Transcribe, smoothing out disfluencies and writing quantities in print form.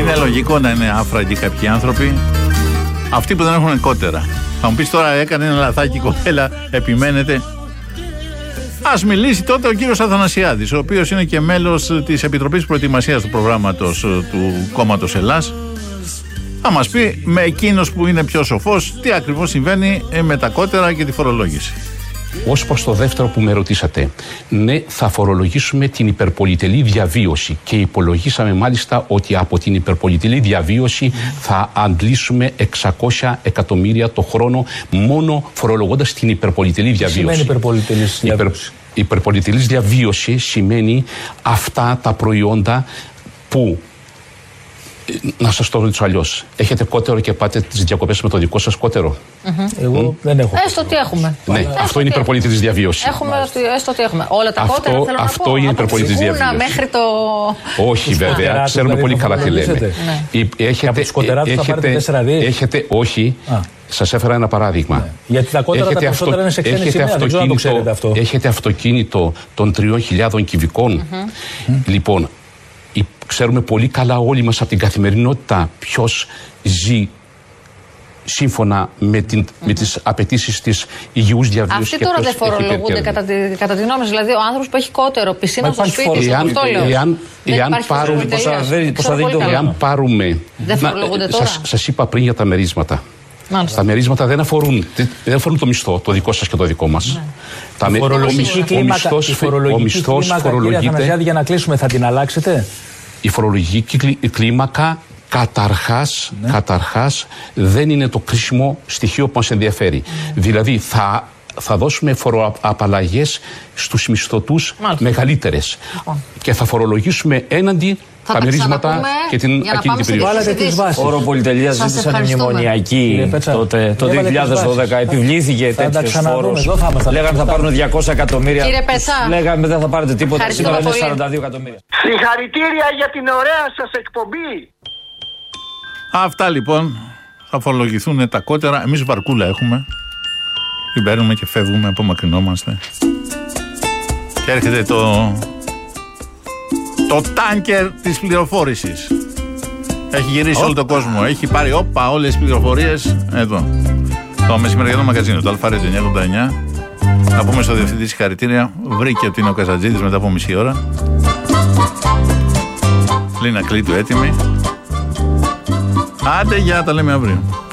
Είναι λογικό να είναι άφραγοι κάποιοι άνθρωποι. Αυτοί που δεν έχουν κότερα. Θα μου πεις τώρα, έκανε ένα λαθάκι η κοπέλα, επιμένετε. Ας μιλήσει τότε ο κύριος Αθανασιάδης, ο οποίος είναι και μέλος της Επιτροπής Προετοιμασίας του προγράμματος του κόμματος Ελλάς. Θα μας πει με εκείνος που είναι πιο σοφός τι ακριβώς συμβαίνει με τα κότερα και τη φορολόγηση. Ως προς το δεύτερο που με ρωτήσατε, ναι, θα φορολογήσουμε την υπερπολιτελή διαβίωση και υπολογίσαμε μάλιστα ότι από την υπερπολιτελή διαβίωση θα αντλήσουμε 600 εκατομμύρια το χρόνο μόνο φορολογώντας την υπερπολιτελή διαβίωση. Τι σημαίνει υπερπολιτελής διαβίωση? Υπερπολιτελής διαβίωση σημαίνει αυτά τα προϊόντα που, να σας το ρωτήσω αλλιώς, έχετε κότερο και πάτε τις διακοπές με το δικό σας κότερο? Εγώ δεν έχω. Έστω ότι έχουμε. Ναι, αυτό είναι υπερπολιτελής διαβίωση. Έστω ότι έχουμε. Όλα τα κότερα θέλω να αυτό πω. είναι υπερπολιτελής διαβίωση. Μέχρι το... Όχι βέβαια, ξέρουμε πολύ καλά τι λέμε. Έχετε, όχι. Σας έφερα ένα παράδειγμα. Γιατί τα κότερα τα περισσότερα είναι σε ξένη σημαία, δεν ξέρω αν το ξέρετε αυτό. Έχετε αυτοκίνητο των 3.000 κυβικών. Λοιπόν, ξέρουμε πολύ καλά όλοι μας από την καθημερινότητα ποιος ζει σύμφωνα με τις απαιτήσεις της υγιούς διαβίωσης. Αυτοί τώρα δεν φορολογούνται κατά τη γνώμη. Δηλαδή, ο άνθρωπος που έχει κότερο πισίνα στο σπίτι του, αυτό λέω. Εάν πάρουμε. Δεν φορολογούνται τώρα. Σας είπα πριν για τα μερίσματα. Μάλιστα. Τα μερίσματα δεν αφορούν το μισθό, το δικό σας και το δικό μας. Η φορολογική κλίμακα, κύριε Αθανασιάδη, για να κλείσουμε, θα την αλλάξετε? Η φορολογική κλίμακα καταρχάς δεν είναι το κρίσιμο στοιχείο που μας ενδιαφέρει. Δηλαδή θα δώσουμε φοροαπαλλαγές στους μισθωτούς μεγαλύτερες και θα φορολογήσουμε έναντι τα μερίσματα και την ακίνητη περιοχή. Όρο πολυτελείας ζήτησαν μνημονιακή τότε, το 2012. Επιβλήθηκε τέτοιος φόρος. Λέγανε θα πάρουν 200 εκατομμύρια. Κύριε Πετσά, λέγανε δεν θα πάρετε τίποτα. Σήμερα είναι 42 εκατομμύρια. Συγχαρητήρια για την ωραία σας εκπομπή. Αυτά λοιπόν. Θα φορολογηθούν τα κότερα. Εμείς βαρκούλα έχουμε. Την παίρνουμε και φεύγουμε, απομακρυνόμαστε. Και έρχεται το τάνκερ της πληροφόρησης. Έχει γυρίσει όλο τον κόσμο. Έχει πάρει όλες τις πληροφορίες εδώ. Το μεσημεριανό μαγαζίνο, το Αλφαρέτιο 989. Να πούμε στο διευθυντή συγχαρητήρια. Βρήκε ότι είναι ο Καζατζίδης μετά από μισή ώρα. Λίνα Κλήτου έτοιμη. Άντε, για τα λέμε αύριο.